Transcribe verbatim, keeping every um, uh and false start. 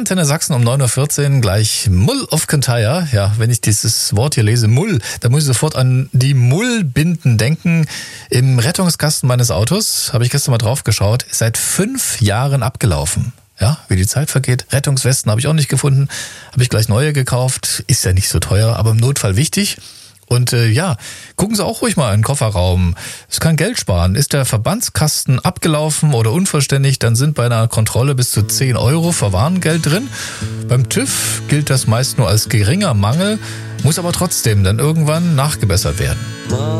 Antenne Sachsen um neun Uhr vierzehn, gleich Mull of Kintyre. Ja, wenn ich dieses Wort hier lese, Mull, dann muss ich sofort an die Mullbinden denken. Im Rettungskasten meines Autos, habe ich gestern mal drauf geschaut, ist seit fünf Jahren abgelaufen. Ja, wie die Zeit vergeht. Rettungswesten habe ich auch nicht gefunden. Habe ich gleich neue gekauft. Ist ja nicht so teuer, aber im Notfall wichtig. Und äh, ja, gucken Sie auch ruhig mal in den Kofferraum. Es kann Geld sparen. Ist der Verbandskasten abgelaufen oder unvollständig, dann sind bei einer Kontrolle bis zu zehn Euro Verwarngeld drin. Beim TÜV gilt das meist nur als geringer Mangel, muss aber trotzdem dann irgendwann nachgebessert werden.